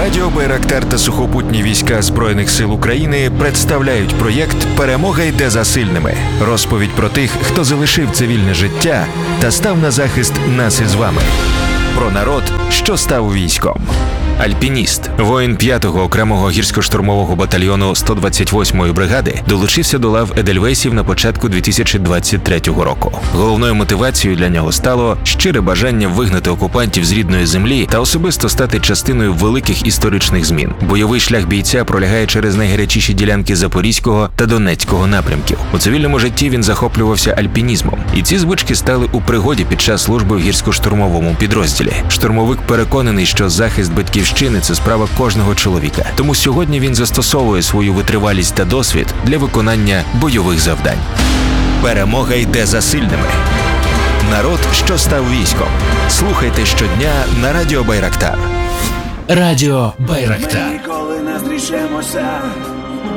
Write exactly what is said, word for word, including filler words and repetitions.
Радіо Байрактар та сухопутні війська Збройних сил України представляють проєкт «Перемога йде за сильними». Розповідь про тих, хто залишив цивільне життя та став на захист нас із вами. Про народ, що став військом. Альпініст, воїн п'ятого окремого гірсько-штурмового батальйону сто двадцять восьмої бригади, долучився до лав едельвейсів на початку дві тисячі двадцять третього року. Головною мотивацією для нього стало щире бажання вигнати окупантів з рідної землі та особисто стати частиною великих історичних змін. Бойовий шлях бійця пролягає через найгарячіші ділянки Запорізького та Донецького напрямків. У цивільному житті він захоплювався альпінізмом, і ці звички стали у пригоді під час служби в гірсько-штурмовому підрозділі. Штурмовик переконаний, що захист батьківщини – це справа кожного чоловіка. Тому сьогодні він застосовує свою витривалість та досвід для виконання бойових завдань. Перемога йде за сильними. Народ, що став військом. Слухайте щодня на Радіо Байрактар. Радіо Байрактар. Ми ніколи не зрішемося.